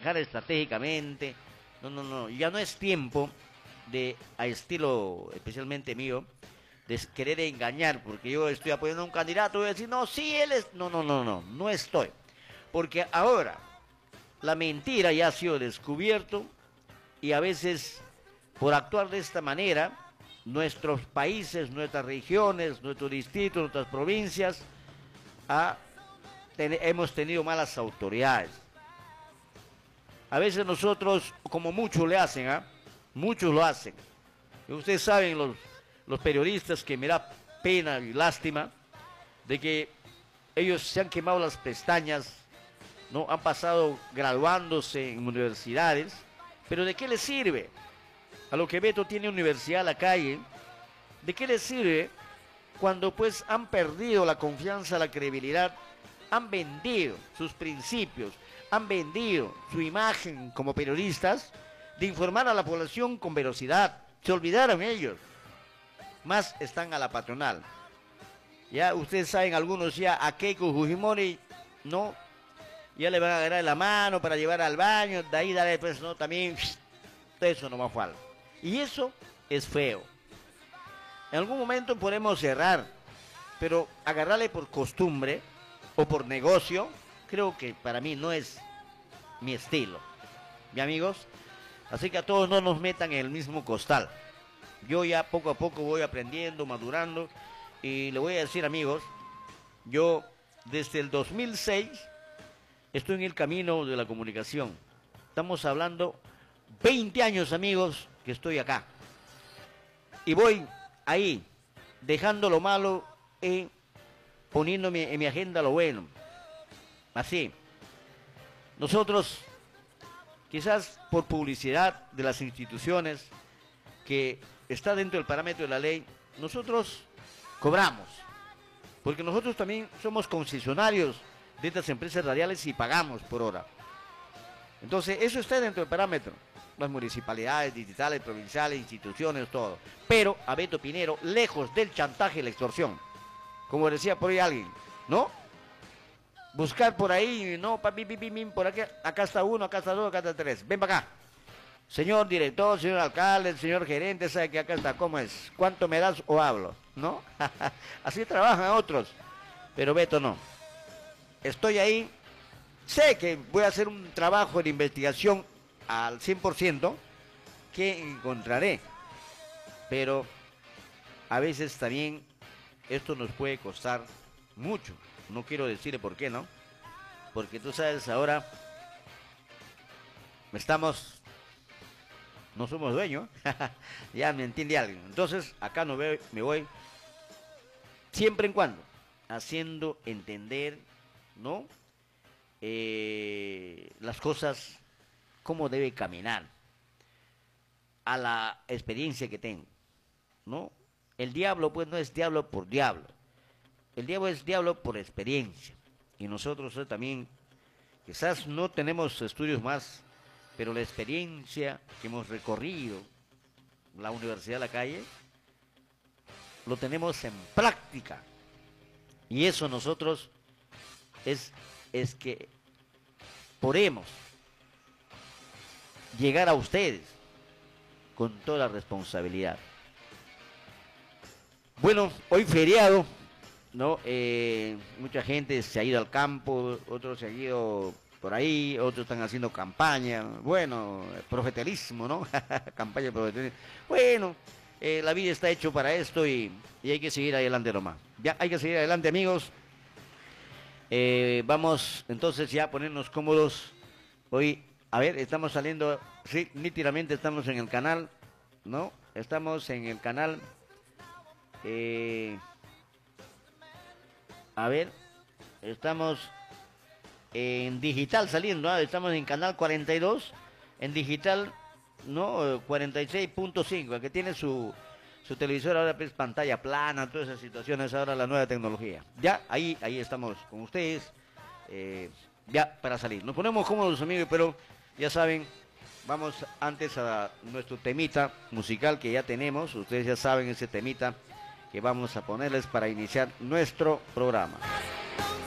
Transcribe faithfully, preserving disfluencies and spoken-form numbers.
manejar estratégicamente. No, no, no, ya no es tiempo de, a estilo especialmente mío, de querer engañar, porque yo estoy apoyando a un candidato y voy a decir, no, sí, él es... No, no, no, no, no estoy. Porque ahora la mentira ya ha sido descubierto y a veces por actuar de esta manera, nuestros países, nuestras regiones, nuestros distritos, nuestras provincias, ha, ten, hemos tenido malas autoridades. A veces nosotros, como muchos le hacen, ¿ah? Muchos lo hacen. Y ustedes saben, los, los periodistas, que me da pena y lástima, de que ellos se han quemado las pestañas, ¿no? Han pasado graduándose en universidades, pero ¿de qué les sirve? A lo que Beto tiene universidad a la calle, ¿de qué les sirve cuando pues han perdido la confianza, la credibilidad, han vendido sus principios, han vendido su imagen como periodistas de informar a la población con velocidad? Se olvidaron ellos, más están a la patronal. Ya ustedes saben, algunos ya a Keiko Fujimori, ¿no? Ya le van a agarrar la mano para llevar al baño, de ahí darle pues, no, también, eso no va a faltar. Y eso es feo. En algún momento podemos cerrar, pero agarrarle por costumbre o por negocio, creo que para mí no es mi estilo. ¿Ya, amigos? Así que a todos no nos metan en el mismo costal. Yo ya poco a poco voy aprendiendo, madurando, y le voy a decir, amigos, yo desde el dos mil seis estoy en el camino de la comunicación. Estamos hablando veinte años, amigos, que estoy acá. Y voy ahí, dejando lo malo y poniéndome en mi agenda lo bueno. Así. Nosotros, quizás por publicidad de las instituciones, que está dentro del parámetro de la ley, nosotros cobramos. Porque nosotros también somos concesionarios de estas empresas radiales y pagamos por hora. Entonces, eso está dentro del parámetro. Las municipalidades, distritales, provinciales, instituciones, todo. Pero a Beto Pinero, lejos del chantaje y la extorsión. Como decía por ahí alguien, ¿no? Buscar por ahí, no, papi, pipi, pim, por aquí, acá está uno, acá está dos, acá está tres. Ven para acá. Señor director, señor alcalde, señor gerente, sabe que acá está, ¿cómo es? ¿Cuánto me das o hablo? ¿No? Así trabajan otros. Pero Beto no. Estoy ahí. Sé que voy a hacer un trabajo de investigación al cien por ciento que encontraré. Pero a veces también esto nos puede costar mucho. No quiero decirle por qué, ¿no? Porque tú sabes, ahora estamos, no somos dueños, ya me entiende alguien. Entonces, acá no veo, me voy siempre en cuando haciendo entender, ¿no? Eh, las cosas, cómo debe caminar, a la experiencia que tengo, ¿no? El diablo, pues, no es diablo por diablo. El diablo es diablo por experiencia. Y nosotros eh, también, quizás no tenemos estudios más, pero la experiencia que hemos recorrido, la universidad de la calle, lo tenemos en práctica. Y eso nosotros es, es que podemos llegar a ustedes con toda la responsabilidad. Bueno, hoy feriado, ¿no? Eh, mucha gente se ha ido al campo, otros se han ido por ahí, otros están haciendo campaña. Bueno, profetelismo, ¿no? Campaña de profetelismo. Bueno, eh, la vida está hecho para esto y, y hay que seguir adelante nomás. Ya, hay que seguir adelante, amigos. Eh, vamos entonces ya a ponernos cómodos. Hoy, a ver, estamos saliendo, sí, nítidamente estamos en el canal, ¿no? Estamos en el canal... Eh, a ver, estamos en digital saliendo, ¿eh? Estamos en canal cuarenta y dos, en digital, ¿no? cuarenta y seis punto cinco, que tiene su, su televisor ahora, pues, pantalla plana, todas esas situaciones, ahora la nueva tecnología. Ya, ahí, ahí estamos con ustedes, eh, ya para salir. Nos ponemos cómodos, amigos, pero ya saben, vamos antes a nuestro temita musical que ya tenemos. Ustedes ya saben ese temita que vamos a ponerles para iniciar nuestro programa.